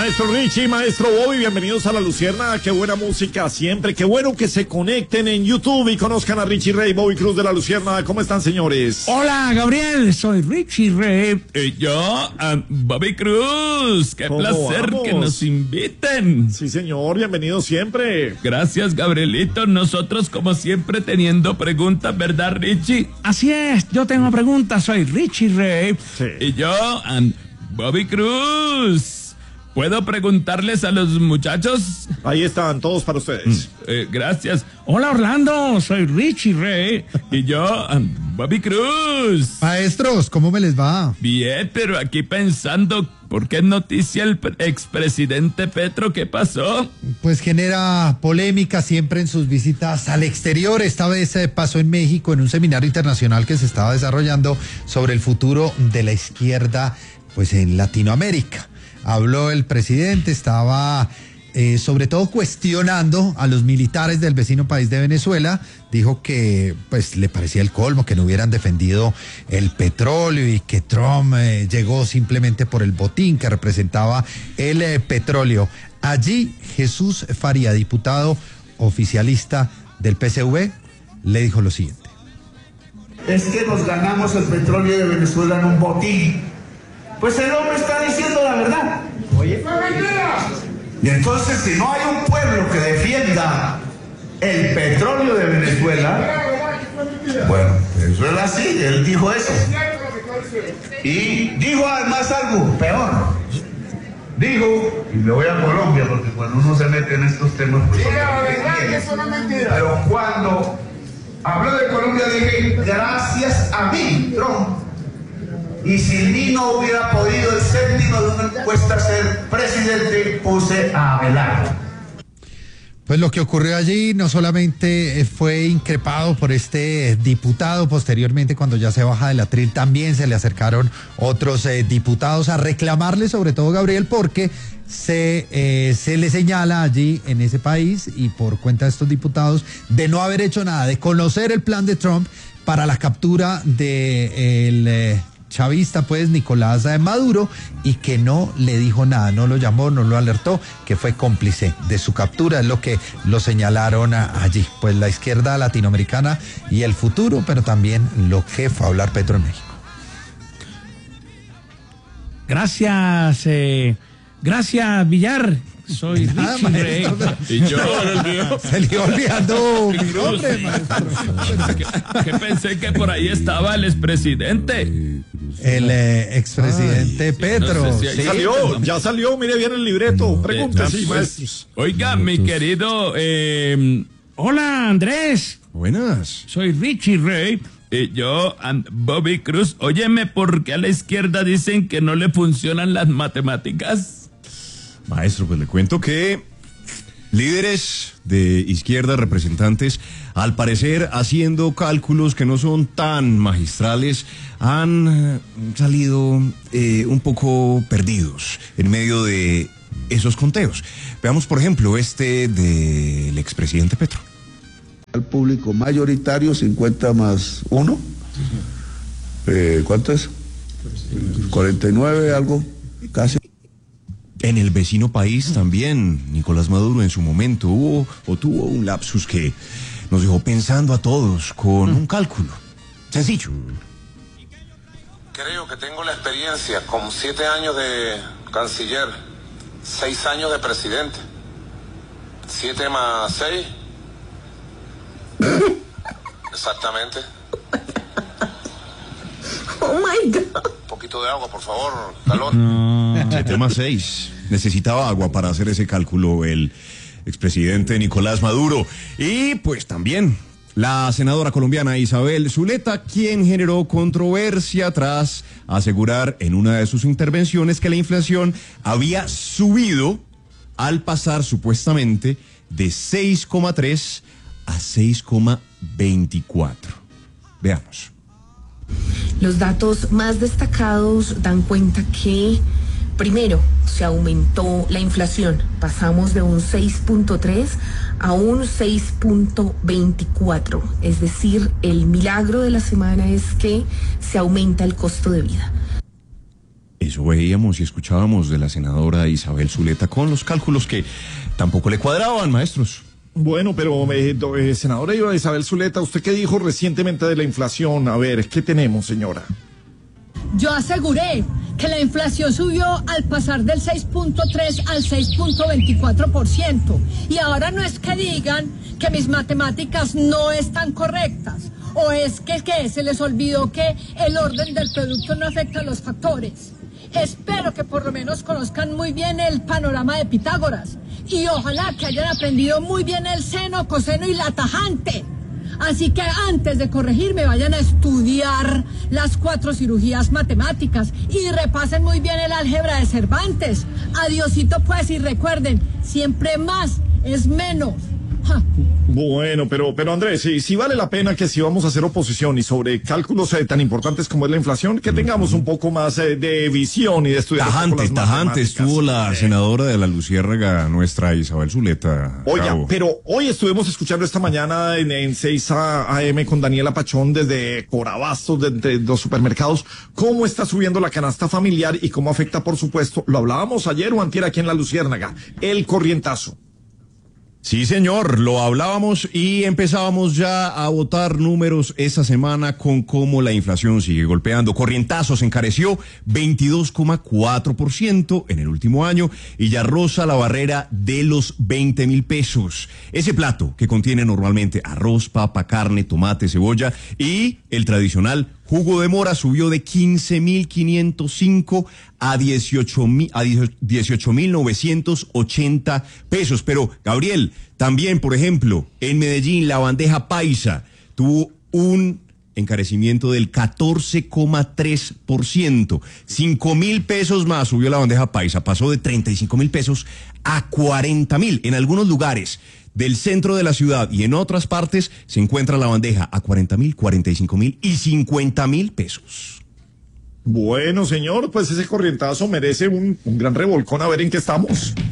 Maestro Richie, maestro Bobby, bienvenidos a La Luciérnaga. Qué buena música siempre, qué bueno que se conecten en YouTube y conozcan a Richie Ray, Bobby Cruz de La Luciérnaga. ¿Cómo están, señores? Hola, Gabriel, soy Richie Ray. Y yo, Bobby Cruz. Qué placer vamos? que nos inviten. Sí, señor, bienvenido siempre. Gracias, Gabrielito. Nosotros, como siempre, teniendo preguntas, ¿verdad, Richie? Así es, yo tengo preguntas, soy Richie Ray. Sí. Y yo, Bobby Cruz. ¿Puedo preguntarles a los muchachos? Ahí están, todos para ustedes. Gracias. Hola, Orlando, soy Richie Ray. Y yo, Bobby Cruz. Maestros, ¿cómo me les va? Bien, pero aquí pensando, ¿por qué noticia el expresidente Petro? ¿Qué pasó? Pues genera polémica siempre en sus visitas al exterior. Esta vez pasó en México en un seminario internacional que se estaba desarrollando sobre el futuro de la izquierda, pues en Latinoamérica. Habló el presidente, estaba sobre todo cuestionando a los militares del vecino país de Venezuela. Dijo que pues le parecía el colmo que no hubieran defendido el petróleo y que Trump llegó simplemente por el botín que representaba el petróleo. Allí Jesús Faría, diputado oficialista del PSV, le dijo lo siguiente. Es que nos ganamos el petróleo de Venezuela en un botín. Pues el hombre está diciendo la verdad. Oye, y entonces, si no hay un pueblo que defienda el petróleo de Venezuela, bueno, eso es así, él dijo eso. Y dijo además algo peor. Dijo, y me voy a Colombia, porque cuando uno se mete en estos temas, pues pero cuando habló de Colombia dije, gracias a mí, Trump. Y sin mí no hubiera podido el séptimo de una encuesta ser presidente, puse a Abelardo. Pues lo que ocurrió allí no solamente fue increpado por este diputado, posteriormente cuando ya se baja del atril también se le acercaron otros diputados a reclamarle, sobre todo Gabriel, porque se le señala allí en ese país y por cuenta de estos diputados de no haber hecho nada, de conocer el plan de Trump para la captura de chavista, pues, Nicolás Maduro, y que no le dijo nada, no lo llamó, no lo alertó, que fue cómplice de su captura, es lo que lo señalaron allí, pues la izquierda latinoamericana y el futuro, pero también lo que fue a hablar Petro en México. Gracias, Villar. Soy Richie Ray. Y yo, se le iba olvidando mi nombre, maestro. que pensé que por ahí estaba el expresidente. El expresidente Petro. No sé si ahí Ya salió, mire bien el libreto. Pregunte, sí, maestros. Oiga, mi querido, Hola, Andrés, Buenas. soy Richie Ray. y yo, Bobby Cruz, óyeme, ¿por qué a la izquierda dicen que no le funcionan las matemáticas? Maestro, pues le cuento que líderes de izquierda, representantes, al parecer haciendo cálculos que no son tan magistrales, han salido un poco perdidos en medio de esos conteos. Veamos, por ejemplo, este del expresidente Petro. Al público mayoritario, 50 más 1. ¿Cuánto es? 49, algo, casi. En el vecino país también, Nicolás Maduro en su momento tuvo un lapsus que nos dejó pensando a todos con un cálculo sencillo. Creo que tengo la experiencia con 7 años de canciller, 6 años de presidente. 7 más 6. Exactamente. Oh my God. Un poquito de agua, por favor, calor. 7 más 6. Necesitaba agua para hacer ese cálculo el expresidente Nicolás Maduro. Y pues también la senadora colombiana Isabel Zuleta, quien generó controversia tras asegurar en una de sus intervenciones que la inflación había subido al pasar supuestamente de 6,3 a 6,24. Veamos. Los datos más destacados dan cuenta que, primero, se aumentó la inflación. Pasamos de un 6.3 a un 6.24. Es decir, el milagro de la semana es que se aumenta el costo de vida. Eso veíamos y escuchábamos de la senadora Isabel Zuleta con los cálculos que tampoco le cuadraban, maestros. Bueno, pero senadora Isabel Zuleta, ¿usted qué dijo recientemente de la inflación? A ver, ¿qué tenemos, señora? Yo aseguré que la inflación subió al pasar del 6.3 al 6.24%. Y ahora no es que digan que mis matemáticas no están correctas, o es que se les olvidó que el orden del producto no afecta a los factores. Espero que por lo menos conozcan muy bien el panorama de Pitágoras y ojalá que hayan aprendido muy bien el seno, coseno y la tajante. Así que antes de corregirme vayan a estudiar las 4 cirugías matemáticas y repasen muy bien el álgebra de Cervantes. Adiosito pues, y recuerden, siempre más es menos. Ja. Bueno, pero Andrés, si vale la pena que si vamos a hacer oposición y sobre cálculos tan importantes como es la inflación, que tengamos un poco más de visión y de estudiar. Tajante estuvo la senadora de la Luciérnaga, nuestra Isabel Zuleta. Oiga, pero hoy estuvimos escuchando esta mañana en 6 AM con Daniela Pachón desde Corabastos, desde los supermercados, cómo está subiendo la canasta familiar y cómo afecta, por supuesto, lo hablábamos ayer o antier aquí en la Luciérnaga, el corrientazo. Sí, señor, lo hablábamos y empezábamos ya a botar números esta semana con cómo la inflación sigue golpeando. Corrientazo se encareció 22,4% en el último año y ya roza la barrera de los 20.000 pesos. Ese plato que contiene normalmente arroz, papa, carne, tomate, cebolla y el tradicional jugo de mora subió de 15.505 a 18.980 pesos. Pero, Gabriel, también, por ejemplo, en Medellín, la bandeja paisa tuvo un encarecimiento del 14,3%. 5.000 pesos más subió la bandeja paisa. Pasó de 35.000 pesos a 40.000. En algunos lugares del centro de la ciudad y en otras partes se encuentra la bandeja a 40.000, 45.000 y 50.000 pesos. Bueno, señor, pues ese corrientazo merece un gran revolcón, a ver en qué estamos.